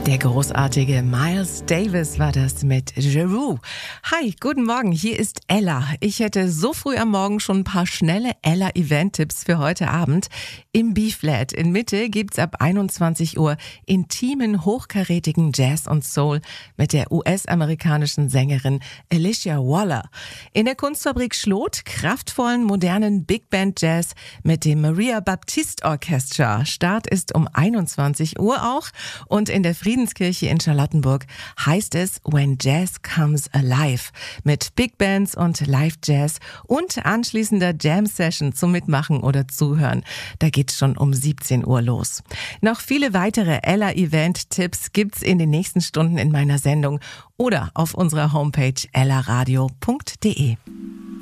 Der großartige Miles Davis war das mit Jeru. Hi, guten Morgen, hier ist Ella. Ich hätte so früh am Morgen schon ein paar schnelle Ella-Event-Tipps für heute Abend. Im B-Flat in Mitte gibt's ab 21 Uhr intimen, hochkarätigen Jazz und Soul mit der US-amerikanischen Sängerin Alicia Waller. In der Kunstfabrik Schlot kraftvollen, modernen Big Band Jazz mit dem Maria Baptiste Orchestra. Start ist um 21 Uhr auch und in der Friedenskirche in Charlottenburg heißt es When Jazz Comes Alive mit Big Bands und Live-Jazz und anschließender Jam-Session zum Mitmachen oder Zuhören. Da geht's schon um 17 Uhr los. Noch viele weitere Ella-Event-Tipps gibt's in den nächsten Stunden in meiner Sendung oder auf unserer Homepage ellaradio.de.